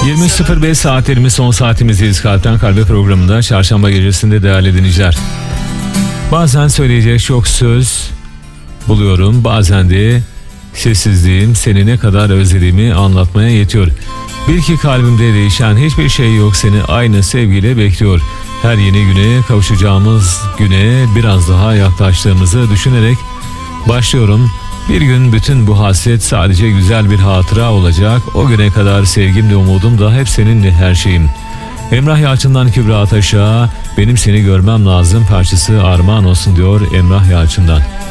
20.05 saatlerimiz, son saatimizdeyiz. Kalpten Kalbe programında çarşamba gecesinde değerli dinleyiciler. Bazen söyleyecek çok söz buluyorum, bazen de sessizliğim seni ne kadar özlediğimi anlatmaya yetiyor. Bil ki kalbimde değişen hiçbir şey yok, seni aynı sevgiyle bekliyor. Her yeni güne, kavuşacağımız güne biraz daha yaklaştığımızı düşünerek başlıyorum. Bir gün bütün bu hasret sadece güzel bir hatıra olacak. O güne kadar sevgim de umudum da hep seninle her şeyim. Emrah Yalçın'dan Kübra Ataş'a benim seni görmem lazım parçası armağan olsun diyor Emrah Yalçın'dan.